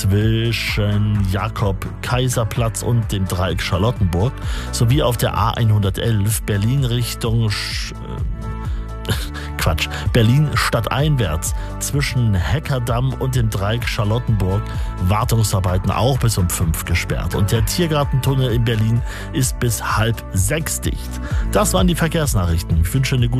zwischen Jakob-Kaiser-Platz und dem Dreieck Charlottenburg sowie auf der A111 Berlin Richtung Berlin stadteinwärts zwischen Heckerdamm und dem Dreieck Charlottenburg Wartungsarbeiten auch bis um 5 gesperrt. Und der Tiergartentunnel in Berlin ist bis 5:30 dicht. Das waren die Verkehrsnachrichten. Ich wünsche eine gute